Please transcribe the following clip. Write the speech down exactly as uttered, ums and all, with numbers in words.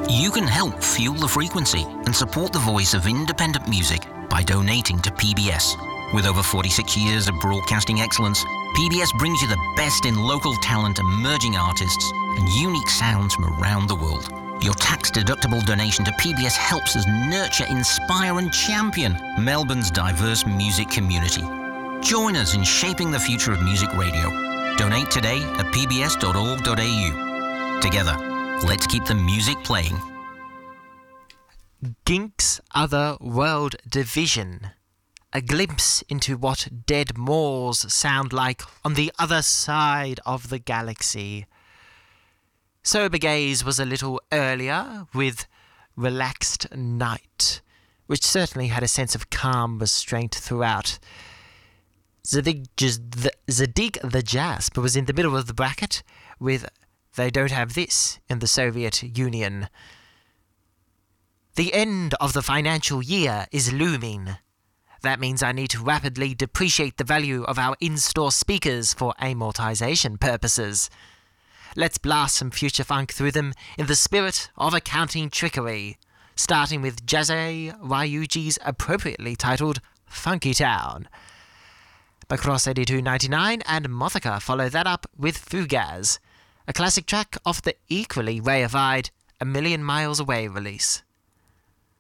You can help fuel the frequency and support the voice of independent music by donating to P B S. With over forty-six years of broadcasting excellence, P B S brings you the best in local talent, emerging artists, and unique sounds from around the world. Your tax-deductible donation to P B S helps us nurture, inspire, and champion Melbourne's diverse music community. Join us in shaping the future of music radio. Donate today at p b s dot org dot a u. Together, let's keep the music playing. Gink's Other World Division. A glimpse into what dead moors sound like on the other side of the galaxy. Sober Gaze was a little earlier with Relaxed Night, which certainly had a sense of calm restraint throughout. Zadig, Zadig the Jasp was in the middle of the bracket with They Don't Have This in the Soviet Union. The end of the financial year is looming. That means I need to rapidly depreciate the value of our in-store speakers for amortization purposes. Let's blast some future funk through them in the spirit of accounting trickery, starting with Jazzy Ryuji's appropriately titled Funky Town. Macross eighty-two ninety-nine and Mothika follow that up with Fugaz, a classic track off the equally reified A Million Miles Away release.